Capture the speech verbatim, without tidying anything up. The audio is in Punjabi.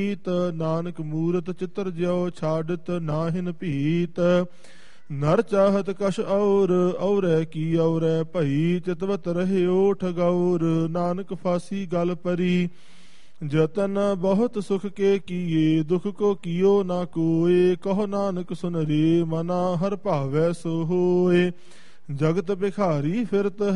ਨਾਨਕ ਮੂਰਤ ਚਿੱਤਰ ਜਿਉ ਛਾੜਤ ਨਾਹਿਨ ਭੀਤ। ਨਰ ਚਾਹਤ ਕਛ ਔਰ ਔਰੈ ਕੀ ਔਰੈ ਭਈ ਚਿਤਵਤ ਰਹਿਓ ਠਗੌਰ। ਨਾਨਕ ਫਾਸੀ ਗਲ ਪਰੀ ਜਤਨ ਬਹੁਤ ਸੁਖ ਕੇ ਕੀਏ ਦੁਖ ਕੋ ਕੀਓ ਨਾ ਕੋਏ। ਕਹੋ ਨਾਨਕ ਸੁਨ ਰੇ ਮਨਾ ਹਰ ਭਾਵੈ ਸੋ ਹੋਏ। ਜਗਤ ਬਿਖਾਰੀ ਫਿਰਤ